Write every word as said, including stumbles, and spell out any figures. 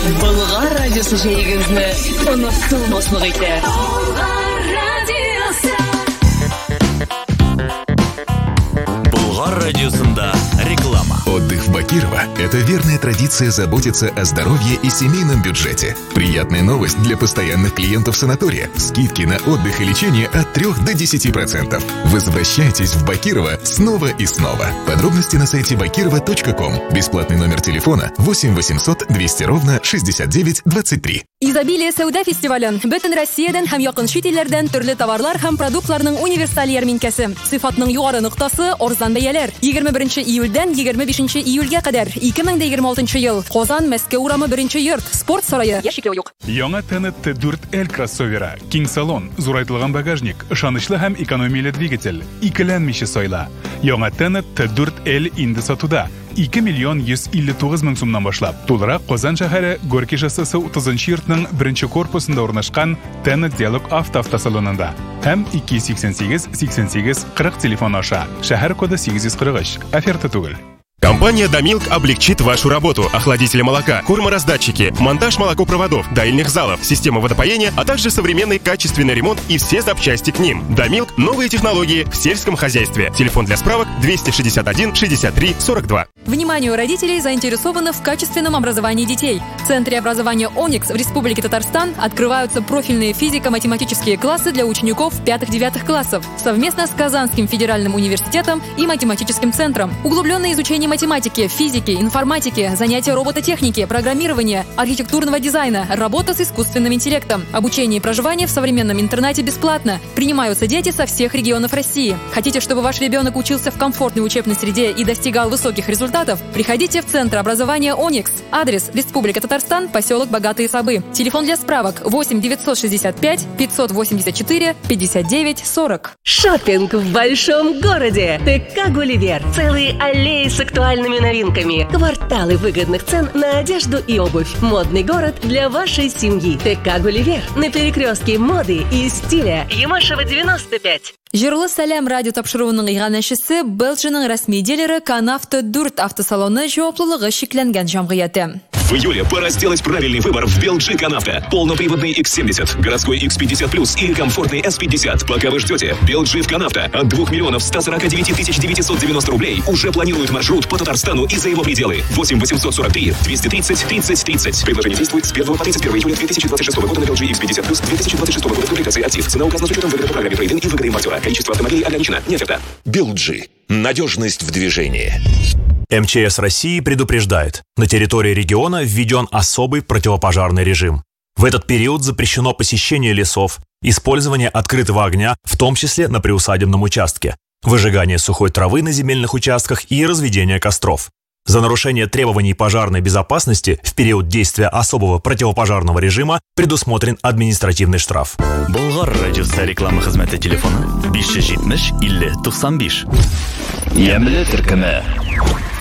Болгар радиосы җәйгезне онытылмаслык итә. Болгар радиосы. Болгар радиосында реклама. Отдых в Бакирово – это верная традиция заботиться о здоровье и семейном бюджете. Приятная новость для постоянных клиентов санатория. Скидки на отдых и лечение от трёх до десяти процентов. Возвращайтесь в Бакирово снова и снова. Подробности на сайте бакирова точка ком. Бесплатный номер телефона восемь восемьсот двести ровно шестьдесят девять двадцать три. Изобилие сәүдә фестивален бөтен Россиядән һәм якын чит илләрдән төрле товарлар һәм продуктларның универсаль ярминкәсе. Сыйфатның югары ноктасы арзан бәяләр. егерме беренче июльдән егерме бишенче июльгә кадәр ике мең егерме алтынчы ел. Казан, Мәскәү урамы беренче йорт, спорт сарае. Яшикләү юк. Яңа Т Н Т дүрт Л кроссовері, киң салон, зурайтылган багажник, ышанычлы һәм экономияле двигатель, икеләнмичә сайла. Яңа Т Н Т дүрт Л инде сатуда. ике миллион йөз илле тугыз мең сумнан башлап. Тулырак Казан шәһәре Горький шоссесы утызынчы йортның беренче корпусында урнашкан Т Н Диалог авто автосалонында. Һәм ике йөз сиксән сигез сиксән сигез кырык телефон аша. Шәһәр коды сигез йөз кырык өч. Оферта түгел. Компания «Домилк» облегчит вашу работу. Охладители молока, кормораздатчики, монтаж молокопроводов, доильных залов, система водопоения, а также современный качественный ремонт и все запчасти к ним. «Домилк» – новые технологии в сельском хозяйстве. Телефон для справок двести шестьдесят один шестьдесят три сорок два. Вниманию родителей, заинтересованных в качественном образовании детей. В Центре образования «Оникс» в Республике Татарстан открываются профильные физико-математические классы для учеников пятых-девятых классов совместно с Казанским федеральным университетом и математическим центром. Углубленное изучение математики, физики, информатики, занятия робототехники, программирования, архитектурного дизайна, работа с искусственным интеллектом. Обучение и проживание в современном интернате бесплатно. Принимаются дети со всех регионов России. Хотите, чтобы ваш ребенок учился в комфортной учебной среде и достигал высоких результатов? Приходите в Центр образования «Оникс». Адрес: Республика Татарстан, поселок Богатые Сабы. Телефон для справок восемь девятьсот шестьдесят пять пятьсот восемьдесят четыре пятьдесят девять сорок. Шоппинг в большом городе. ТК «Гулливер». Целые аллеи с актуальными новинками. Кварталы выгодных цен на одежду и обувь. Модный город для вашей семьи. ТК «Гулливер» на перекрестке моды и стиля. Ямашева девяносто пять. Җырлы сәлам радио тапшыруының иганәчесе Белджиның рәсми дилеры Канавто дүрт автосалоны җаваплылыгы шикләнгән җәмгыяте. В июле пора сделать правильный выбор в Белджи Канавто. Полноприводный икс семьдесят, городской икс пятьдесят плюс или комфортный эс пятьдесят. Пока вы ждете, Белджи в Канавто от двух миллионов ста сорока девяти тысяч девятисот девяносто рублей уже планирует маршрут по Татарстану и за его пределы. восемь восемьсот сорок три двести тридцать тридцать тридцать. Предложение действует с первого по тридцать первое июля две тысячи двадцать шестого года на Белджи икс пятьдесят плюс две тысячи двадцать шестого года публикации актив. Цена указана с учетом выгоды по программе трейд-ин и выгоды импортера. Количество автомобилей ограничено. Не оферта. Белджи. Надежность в движении. Эм Че Эс России предупреждает, на территории региона введен особый противопожарный режим. В этот период запрещено посещение лесов, использование открытого огня, в том числе на приусадебном участке, выжигание сухой травы на земельных участках и разведение костров. За нарушение требований пожарной безопасности в период действия особого противопожарного режима предусмотрен административный штраф. Болгар радиосы реклама хезмәте телефоны биш йөз җитмеш илле туксан биш. Ямле төркеме.